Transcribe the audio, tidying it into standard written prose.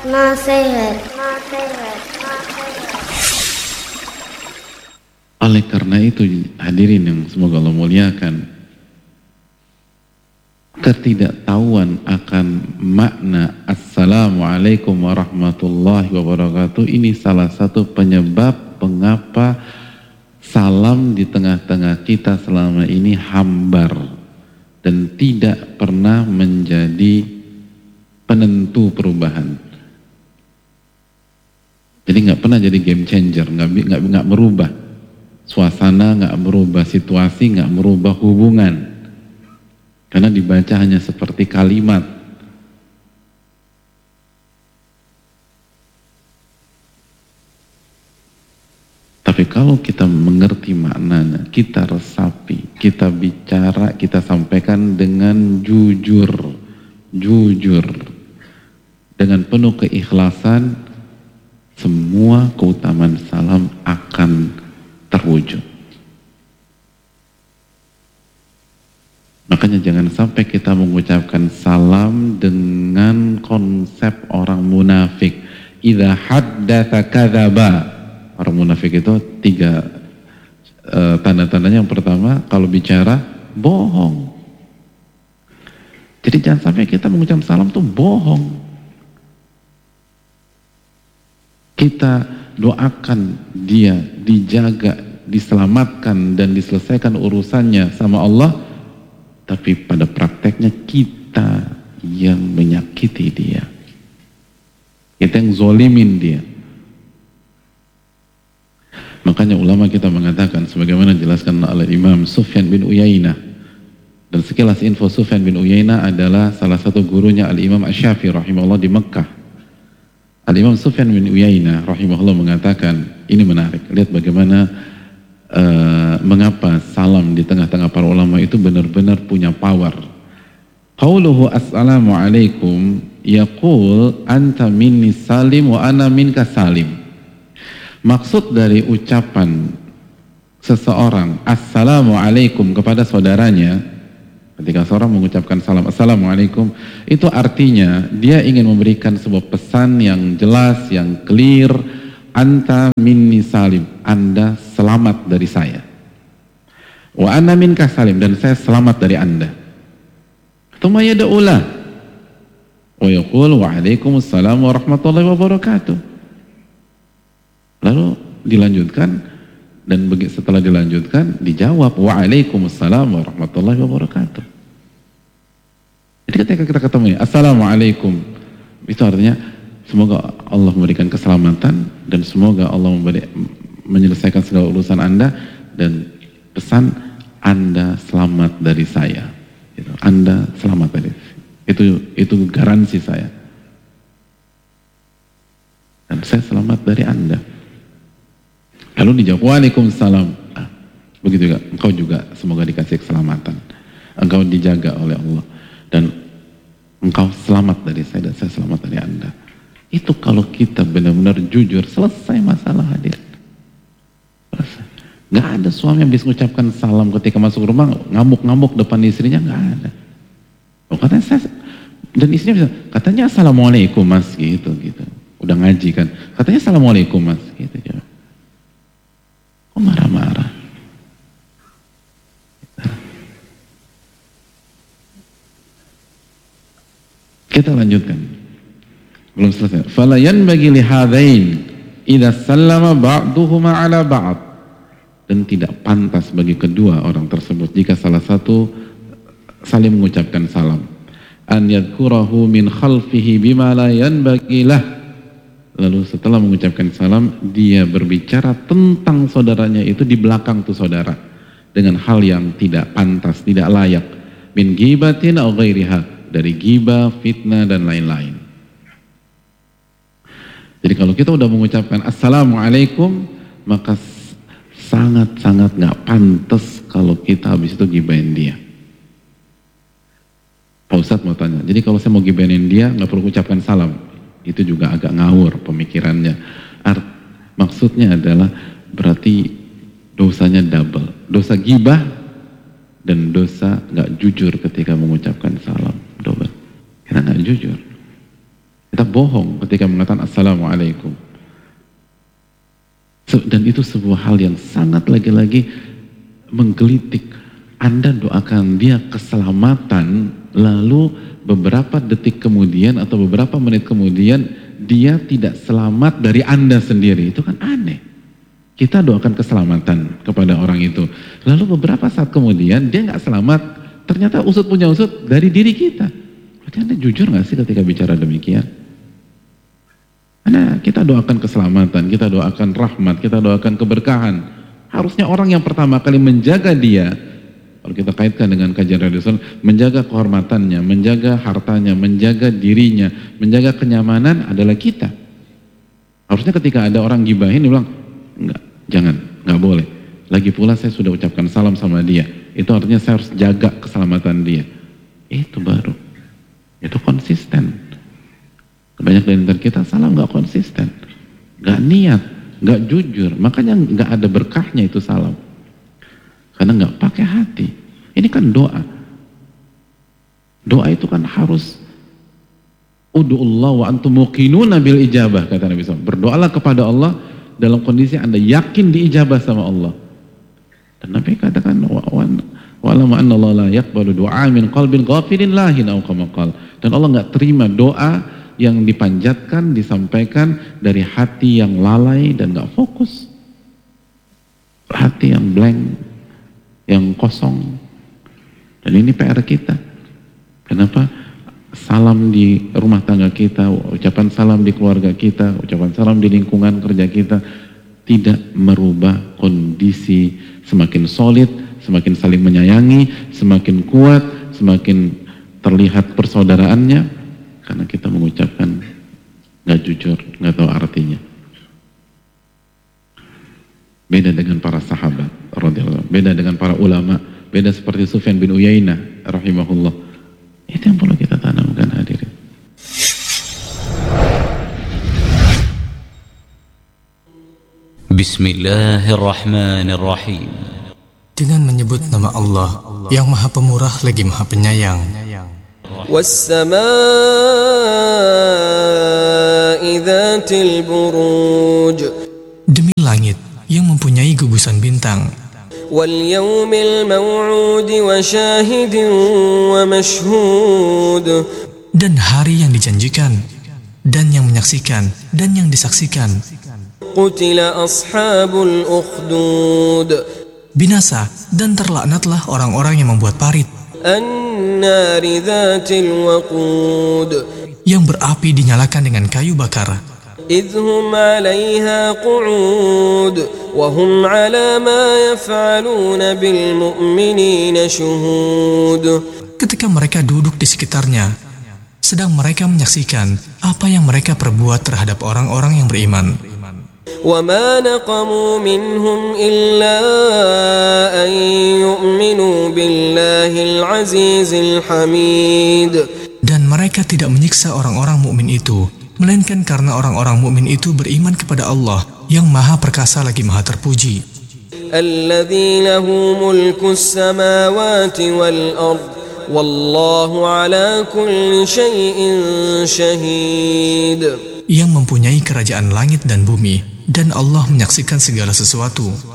Nasihat. Oleh karena itu hadirin yang semoga Allah muliakan, ketidaktahuan akan makna Assalamualaikum warahmatullahi wabarakatuh ini salah satu penyebab mengapa salam di tengah-tengah kita selama ini hambar dan tidak pernah menjadi penentu perubahan. Jadi nggak pernah jadi game changer, nggak merubah suasana, nggak merubah situasi, nggak merubah hubungan. Karena dibaca hanya seperti kalimat. Tapi kalau kita mengerti maknanya, kita resapi, kita bicara, kita sampaikan dengan jujur, dengan penuh keikhlasan, semua keutamaan salam akan terwujud. Makanya jangan sampai kita mengucapkan salam dengan konsep orang munafik. Idza haddatsa kadzaba. Orang munafik itu tiga tanda-tandanya. Yang pertama, kalau bicara bohong. Jadi jangan sampai kita mengucapkan salam itu bohong. Kita doakan dia dijaga, diselamatkan dan diselesaikan urusannya sama Allah, tapi pada prakteknya kita yang menyakiti dia, kita yang zolimin dia. Makanya ulama kita mengatakan, sebagaimana dijelaskan oleh Imam Sufyan bin Uyainah, dan sekilas info, Sufyan bin Uyainah adalah salah satu gurunya Al-Imam Asy-Syafi'i rahimahullah di Mekkah. Al-Imam Sufyan bin Uyainah rahimahullah mengatakan, ini menarik, lihat bagaimana mengapa salam di tengah-tengah para ulama itu benar-benar punya power. Qauluhu assalamualaikum yaqul anta minni salim wa ana minka salim. Maksud dari ucapan seseorang assalamualaikum kepada saudaranya, ketika seorang mengucapkan salam assalamualaikum, itu artinya dia ingin memberikan sebuah pesan yang jelas, yang clear. Anta minni salim, Anda selamat dari saya. Wa ana minka salim, dan saya selamat dari Anda. Tsumma yad'ulah wa yaqul wa alaikumussalam warahmatullahi wabarakatuh. Lalu dilanjutkan, dan setelah dilanjutkan dijawab wa alaikumussalam warahmatullahi wabarakatuh. Jadi ketika kita ketemu assalamualaikum, itu artinya semoga Allah memberikan keselamatan dan semoga Allah menyelesaikan segala urusan Anda, dan pesan Anda selamat dari saya. Anda selamat dari itu garansi saya. Dan saya selamat dari Anda. Lalu dijawab waalaikumsalam. Begitu juga, engkau juga semoga dikasih keselamatan. Engkau dijaga oleh Allah dan engkau selamat dari saya dan saya selamat dari Anda. Itu kalau kita benar-benar jujur, selesai masalah, hadir. Selesai. Gak ada suami yang bisa mengucapkan salam ketika masuk rumah ngamuk-ngamuk depan istrinya, gak ada. Oh, katanya saya, dan istrinya bisa, katanya assalamualaikum mas, gitu. Udah ngaji kan, katanya assalamualaikum mas, gitu. Kok marah-marah? Kita lanjutkan. Belum selesai. Fala yanbaghi li hadain idza sallama ba'duhuma 'ala ba'd. Dan tidak pantas bagi kedua orang tersebut jika salah satu saling mengucapkan salam, an yadhkurahu min khalfihi bima la yanbaghi lah. Lalu setelah mengucapkan salam, dia berbicara tentang saudaranya itu di belakang tuh saudara dengan hal yang tidak pantas, tidak layak, min ghibatin aw ghairiha, dari ghibah, fitnah dan lain-lain. Jadi kalau kita udah mengucapkan assalamualaikum, maka sangat-sangat gak pantas kalau kita habis itu gibahin dia. Pak Ustadz mau tanya, jadi kalau saya mau gibahin dia gak perlu ucapkan salam? Itu juga agak ngawur pemikirannya. Maksudnya adalah berarti dosanya double. Dosa gibah dan dosa gak jujur ketika mengucapkan salam. Double. Kita gak jujur. Kita bohong ketika mengatakan Assalamualaikum. Dan itu sebuah hal yang sangat lagi-lagi menggelitik. Anda doakan dia keselamatan, lalu beberapa detik kemudian atau beberapa menit kemudian dia tidak selamat dari Anda sendiri. Itu kan aneh. Kita doakan keselamatan kepada orang itu, lalu beberapa saat kemudian dia nggak selamat, ternyata usut punya usut dari diri kita. Berarti Anda jujur nggak sih ketika bicara demikian? Karena kita doakan keselamatan, kita doakan rahmat, kita doakan keberkahan. Harusnya orang yang pertama kali menjaga dia, kalau kita kaitkan dengan kajian Rasul, menjaga kehormatannya, menjaga hartanya, menjaga dirinya, menjaga kenyamanan adalah kita. Harusnya ketika ada orang gibahin, dia bilang, enggak, jangan, enggak boleh. Lagi pula saya sudah ucapkan salam sama dia. Itu artinya saya harus jaga keselamatan dia. Itu baru. Itu konsisten. Banyak dari antara kita salam nggak konsisten, nggak niat, nggak jujur, makanya nggak ada berkahnya itu salam, karena nggak pakai hati. Ini kan doa. Doa itu kan harus ud'ullah wa antum muqinuna bil ijabah, kata Nabi SAW. Berdoalah kepada Allah dalam kondisi Anda yakin diijabah sama Allah. Dan Nabi katakan wa'lamu anna Allah la yaqbalu du'a min qalbin ghafilin lahin aw kama qala. Dan Allah nggak terima doa yang dipanjatkan, disampaikan dari hati yang lalai dan gak fokus, hati yang blank, yang kosong. Dan ini PR kita. Kenapa? Salam di rumah tangga kita, ucapan salam di keluarga kita, ucapan salam di lingkungan kerja kita tidak merubah kondisi semakin solid, semakin saling menyayangi, semakin kuat, semakin terlihat persaudaraannya. Karena kita mengucapkan nggak jujur, nggak tahu artinya. Beda dengan para sahabat, beda dengan para ulama, beda seperti Sufyan bin Uyainah, rahimahullah. Itu yang perlu kita tanamkan, hadirin. Bismillahirrahmanirrahim. Dengan menyebut nama Allah yang Maha Pemurah lagi Maha Penyayang. Demi langit yang mempunyai gugusan bintang, dan hari yang dijanjikan, dan yang menyaksikan, dan yang disaksikan. Binasa dan terlaknatlah orang-orang yang membuat parit, yang berapi dinyalakan dengan kayu bakar. Ketika mereka duduk di sekitarnya, sedang mereka menyaksikan apa yang mereka perbuat terhadap orang-orang yang beriman. وَمَا نَقَمُوا مِنْهُمْ إِلَّا أَنْ يُؤْمِنُوا بِاللَّهِ الْعَزِيزِ الْحَمِيدِ. Dan mereka tidak menyiksa orang-orang mukmin itu, melainkan karena orang-orang mukmin itu beriman kepada Allah yang Maha Perkasa lagi Maha Terpuji. الَّذِي لَهُ مُلْكُ السَّمَاوَاتِ وَالْأَرْضِ وَاللَّهُ عَلَى كُلِّ شَيْءٍ شَهِيدٌ. Yang mempunyai kerajaan langit dan bumi, dan Allah menyaksikan segala sesuatu.